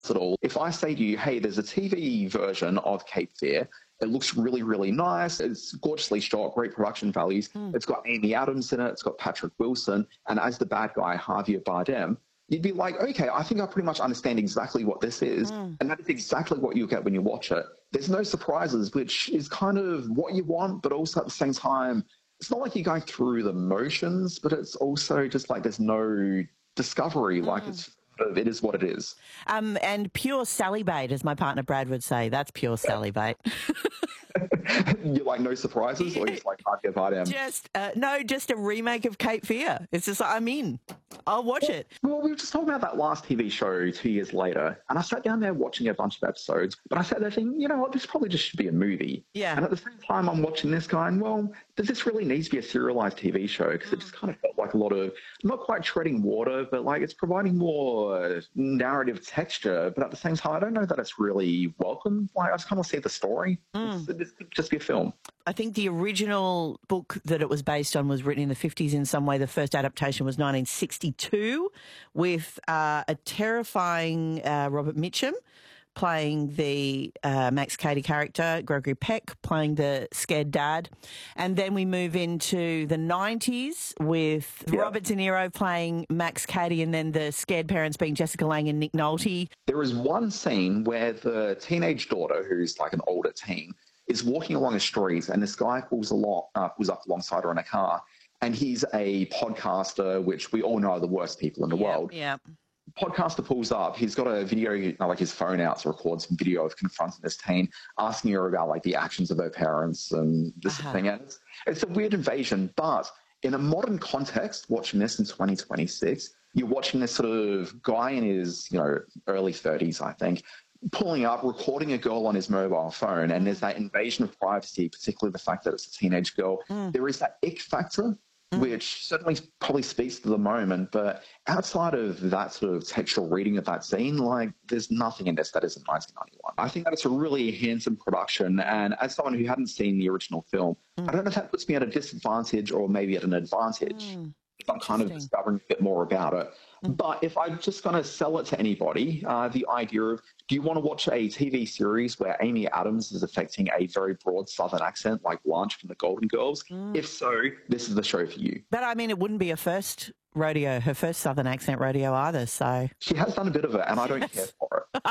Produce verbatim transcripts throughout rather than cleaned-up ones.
at all. If I say to you, hey, there's a T V version of Cape Fear, it looks really, really nice. It's gorgeously shot, great production values. Mm. It's got Amy Adams in it. It's got Patrick Wilson. And as the bad guy, Javier Bardem, you'd be like, okay, I think I pretty much understand exactly what this is. Mm. And that is exactly what you get when you watch it. There's no surprises, which is kind of what you want, but also at the same time, it's not like you're going through the motions, but it's also just like there's no discovery. Mm. Like it's it is what it is. Um, and pure Sally bait, as my partner Brad would say. That's pure Sally bait. You're like, no surprises, or just like, Javier Bardem? Just, uh, no, just a remake of Cape Fear. It's just like, I'm in. I'll watch well, it. Well, we were just talking about that last T V show two years later, and I sat down there watching a bunch of episodes, but I sat there thinking, you know what, this probably just should be a movie. Yeah. And at the same time, I'm watching this going, well, does this really need to be a serialized T V show? Because mm. it just kind of felt like a lot of, not quite treading water, but like it's providing more narrative texture, but at the same time, I don't know that it's really welcome. Like, I just kind of see the story. Mm. It's, this could just be a film. I think the original book that it was based on was written in the fifties in some way. The first adaptation was nineteen sixty-two with uh, a terrifying uh, Robert Mitchum playing the uh, Max Cady character, Gregory Peck playing the scared dad. And then we move into the nineties with yeah. Robert De Niro playing Max Cady, and then the scared parents being Jessica Lange and Nick Nolte. There is one scene where the teenage daughter, who's like an older teen, is walking along a street, and this guy pulls, along, uh, pulls up alongside her in a car, and he's a podcaster, which we all know are the worst people in the yep, world. Yeah. Podcaster pulls up. He's got a video, you know, like his phone out to record some video of confronting this teen, asking her about like the actions of her parents and this uh-huh. thing. And it's, it's a weird invasion, but in a modern context, watching this in twenty twenty-six, you're watching this sort of guy in his, you know, early thirties, I think, pulling up, recording a girl on his mobile phone, and there's that invasion of privacy, particularly the fact that it's a teenage girl. Mm. There is that ick factor, mm. which certainly probably speaks to the moment, but outside of that sort of textual reading of that scene, like, there's nothing in this that isn't nineteen ninety-one. I think that it's a really handsome production, and as someone who hadn't seen the original film, mm. I don't know if that puts me at a disadvantage or maybe at an advantage. Mm. I'm kind of discovering a bit more about it. Mm. But if I'm just going to sell it to anybody, uh, the idea of, do you want to watch a T V series where Amy Adams is affecting a very broad Southern accent like Blanche from the Golden Girls? Mm. If so, this is the show for you. But I mean, it wouldn't be a first rodeo, her first Southern accent rodeo either, so... She has done a bit of it, and I don't care for it.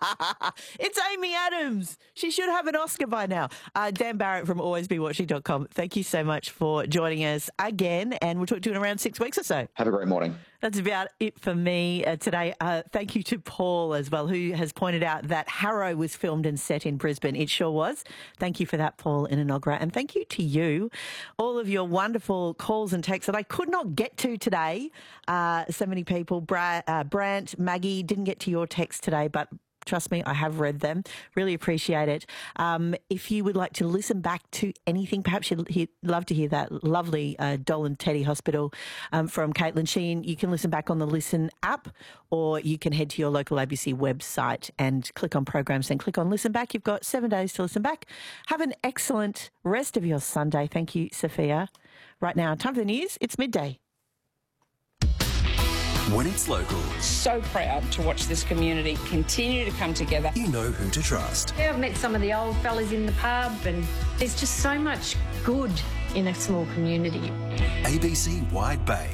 It's Amy Adams. She should have an Oscar by now. Uh, Dan Barrett from always be watching dot com, thank you so much for joining us again, and we'll talk to you in around six weeks or so. Have a great morning. That's about it for me uh, today. Uh, thank you to Paul as well, who has pointed out that Harrow was filmed and set in Brisbane. It sure was. Thank you for that, Paul in Inogra. And thank you to you, all of your wonderful calls and texts that I could not get to today. Uh, so many people. Bra- uh, Brant, Maggie, didn't get to your text today, but trust me, I have read them. Really appreciate it. Um, if you would like to listen back to anything, perhaps you'd he- love to hear that lovely uh, Doll and Teddy Hospital um, from Caitlin Sheen, you can listen back on the Listen app, or you can head to your local A B C website and click on programs and click on Listen Back. You've got seven days to listen back. Have an excellent rest of your Sunday. Thank you, Sophia. Right now, time for the news. It's midday. When it's local. So proud to watch this community continue to come together. You know who to trust. Yeah, I've met some of the old fellas in the pub, and there's just so much good in a small community. A B C Wide Bay.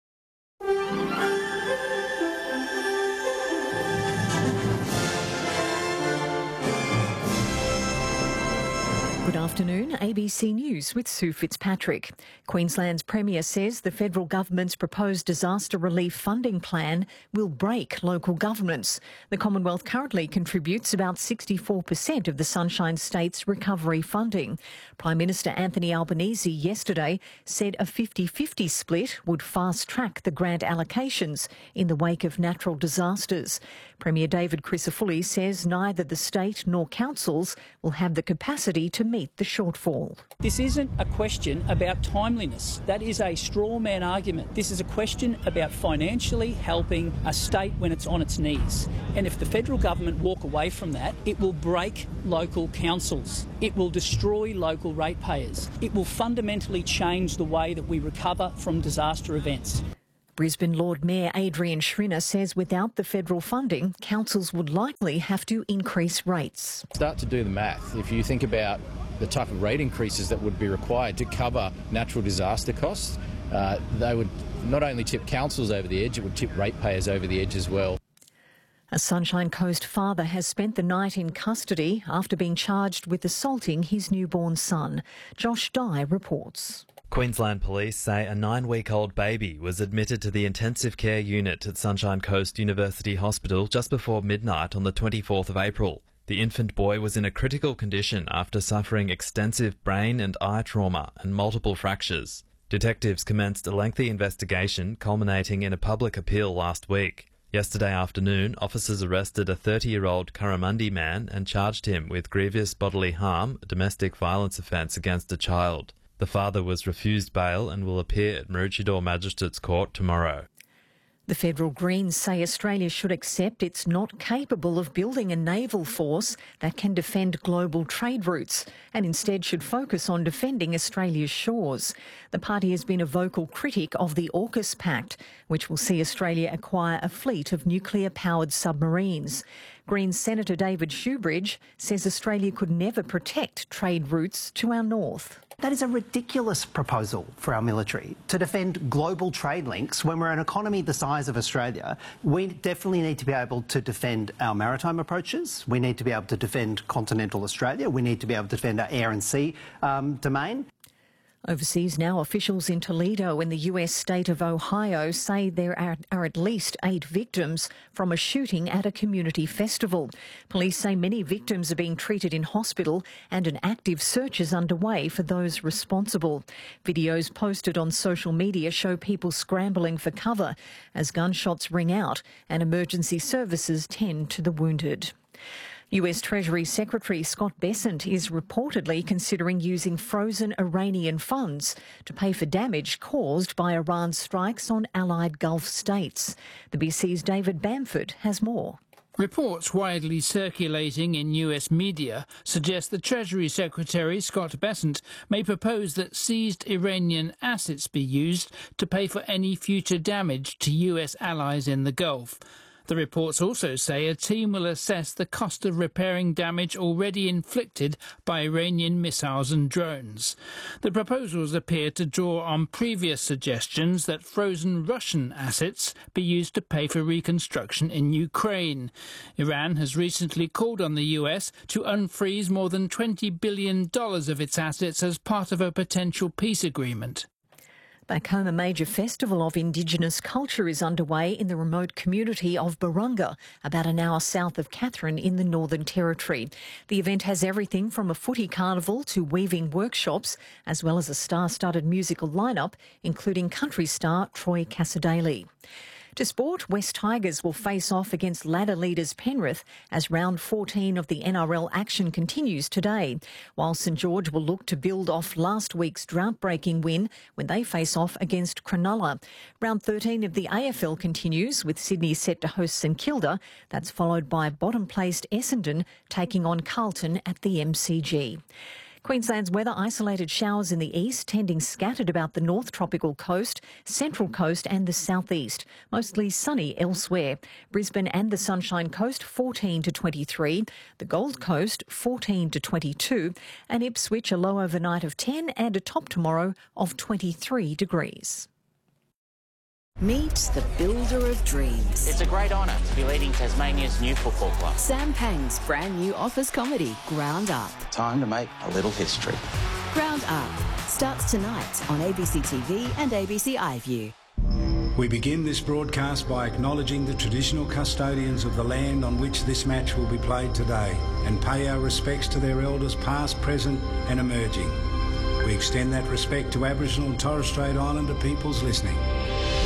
Good afternoon, A B C News with Sue Fitzpatrick. Queensland's Premier says the federal government's proposed disaster relief funding plan will break local governments. The Commonwealth currently contributes about sixty-four percent of the Sunshine State's recovery funding. Prime Minister Anthony Albanese yesterday said a fifty-fifty split would fast-track the grant allocations in the wake of natural disasters. Premier David Crisafulli says neither the state nor councils will have the capacity to meet the shortfall. This isn't a question about timeliness. That is a straw man argument. This is a question about financially helping a state when it's on its knees. And if the federal government walk away from that, it will break local councils. It will destroy local ratepayers. It will fundamentally change the way that we recover from disaster events. Brisbane Lord Mayor Adrian Schrinner says without the federal funding, councils would likely have to increase rates. Start to do the math. If you think about the type of rate increases that would be required to cover natural disaster costs, uh, they would not only tip councils over the edge, it would tip ratepayers over the edge as well. A Sunshine Coast father has spent the night in custody after being charged with assaulting his newborn son. Josh Dye reports. Queensland Police say a nine-week-old baby was admitted to the intensive care unit at Sunshine Coast University Hospital just before midnight on the twenty-fourth of April. The infant boy was in a critical condition after suffering extensive brain and eye trauma and multiple fractures. Detectives commenced a lengthy investigation culminating in a public appeal last week. Yesterday afternoon, officers arrested a thirty-year-old Curramundi man and charged him with grievous bodily harm, a domestic violence offence against a child. The father was refused bail and will appear at Maroochydore Magistrates Court tomorrow. The federal Greens say Australia should accept it's not capable of building a naval force that can defend global trade routes and instead should focus on defending Australia's shores. The party has been a vocal critic of the AUKUS Pact, which will see Australia acquire a fleet of nuclear-powered submarines. Greens Senator David Shoebridge says Australia could never protect trade routes to our north. That is a ridiculous proposal for our military, to defend global trade links when we're an economy the size of Australia. We definitely need to be able to defend our maritime approaches. We need to be able to defend continental Australia. We need to be able to defend our air and sea um, domain. Overseas now, officials in Toledo in the U S state of Ohio say there are, are at least eight victims from a shooting at a community festival. Police say many victims are being treated in hospital and an active search is underway for those responsible. Videos posted on social media show people scrambling for cover as gunshots ring out and emergency services tend to the wounded. U S Treasury Secretary Scott Bessent is reportedly considering using frozen Iranian funds to pay for damage caused by Iran's strikes on allied Gulf states. The B C's David Bamford has more. Reports widely circulating in U S media suggest the Treasury Secretary, Scott Bessent, may propose that seized Iranian assets be used to pay for any future damage to U S allies in the Gulf. The reports also say a team will assess the cost of repairing damage already inflicted by Iranian missiles and drones. The proposals appear to draw on previous suggestions that frozen Russian assets be used to pay for reconstruction in Ukraine. Iran has recently called on the U S to unfreeze more than twenty billion dollars of its assets as part of a potential peace agreement. Back home, a major festival of Indigenous culture is underway in the remote community of Barunga, about an hour south of Katherine in the Northern Territory. The event has everything from a footy carnival to weaving workshops, as well as a star-studded musical lineup, including country star Troy Cassadaly. To sport, West Tigers will face off against ladder leaders Penrith as round fourteen of the N R L action continues today, while St George will look to build off last week's drought-breaking win when they face off against Cronulla. Round thirteen of the A F L continues with Sydney set to host St Kilda. That's followed by bottom-placed Essendon taking on Carlton at the M C G. Queensland's weather, isolated showers in the east, tending scattered about the north tropical coast, central coast and the southeast. Mostly sunny elsewhere. Brisbane and the Sunshine Coast fourteen to twenty-three, the Gold Coast fourteen to twenty-two, and Ipswich a low overnight of ten and a top tomorrow of twenty-three degrees. Meet the builder of dreams. It's a great honour to be leading Tasmania's new football club. Sam Pang's brand new office comedy, Ground Up. Time to make a little history. Ground Up starts tonight on A B C T V and A B C iView. We begin this broadcast by acknowledging the traditional custodians of the land on which this match will be played today and pay our respects to their elders past, present and emerging. We extend that respect to Aboriginal and Torres Strait Islander peoples listening.